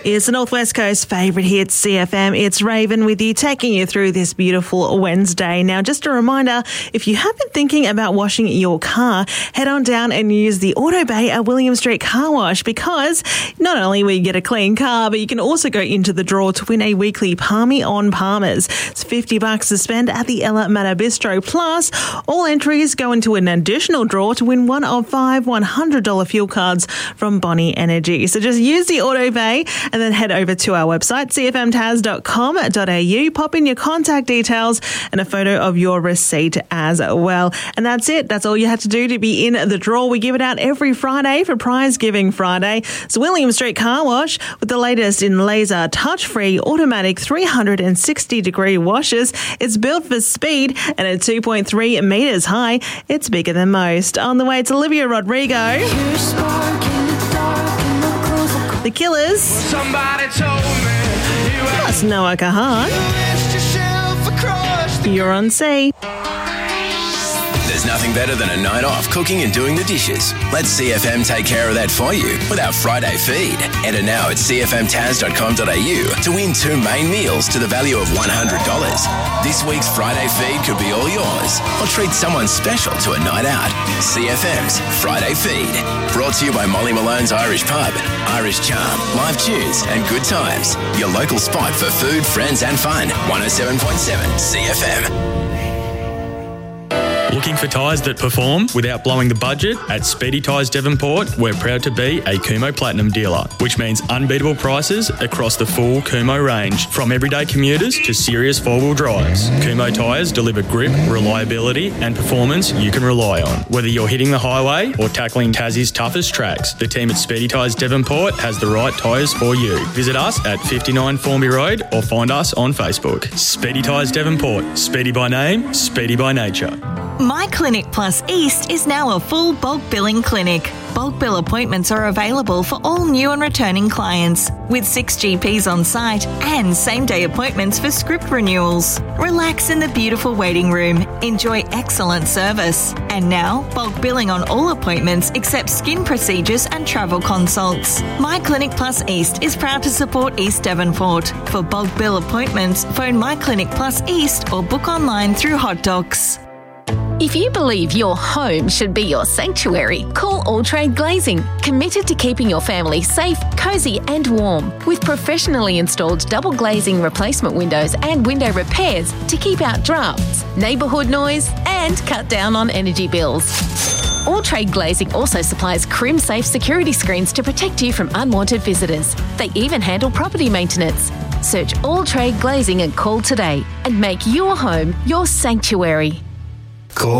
It's the Northwest Coast favourite hit, CFM. It's Raven with you, taking you through this beautiful Wednesday. Now, just a reminder, if you have been thinking about washing your car, head on down and use the Auto Bay at William Street Car Wash, because not only will you get a clean car, but you can also go into the draw to win a weekly Palmy on Palmers. It's $50 to spend at the Ella Matta Bistro. Plus, all entries go into an additional draw to win one of 5 $100 fuel cards from Bonnie Energy. So just use the Auto Bay and then head over to our website, cfmtas.com.au, pop in your contact details and a photo of your receipt as well. And that's it. That's all you had to do to be in the draw. We give it out every Friday for Prize Giving Friday. So William Street Car Wash with the latest in laser touch-free automatic 360-degree washes. It's built for speed and at 2.3 metres high, it's bigger than most. On the way, it's Olivia Rodrigo, The Killers, plus Noah Kahan. You're on C. There's nothing better than a night off cooking and doing the dishes. Let CFM take care of that for you with our Friday feed. Enter now at cfmtas.com.au to win 2 main meals to the value of $100. This week's Friday feed could be all yours, or treat someone special to a night out. CFM's Friday feed. Brought to you by Molly Malone's Irish Pub, Irish Charm, live tunes and good times. Your local spot for food, friends and fun. 107.7 CFM. Looking for tyres that perform without blowing the budget? At Speedy Tyres Devonport, we're proud to be a Kumho Platinum dealer, which means unbeatable prices across the full Kumho range, from everyday commuters to serious four-wheel drives. Kumho tyres deliver grip, reliability and performance you can rely on. Whether you're hitting the highway or tackling Tassie's toughest tracks, the team at Speedy Tyres Devonport has the right tyres for you. Visit us at 59 Formby Road or find us on Facebook. Speedy Tyres Devonport. Speedy by name, speedy by nature. My Clinic Plus East is now a full bulk billing clinic. Bulk bill appointments are available for all new and returning clients, with 6 GPs on site and same-day appointments for script renewals. Relax in the beautiful waiting room. Enjoy excellent service. And now, bulk billing on all appointments except skin procedures and travel consults. My Clinic Plus East is proud to support East Devonport. For bulk bill appointments, phone My Clinic Plus East or book online through Hot Docs. If you believe your home should be your sanctuary, call All Trade Glazing, committed to keeping your family safe, cosy and warm, with professionally installed double glazing replacement windows and window repairs to keep out drafts, neighbourhood noise and cut down on energy bills. All Trade Glazing also supplies Crim-safe security screens to protect you from unwanted visitors. They even handle property maintenance. Search All Trade Glazing and call today and make your home your sanctuary.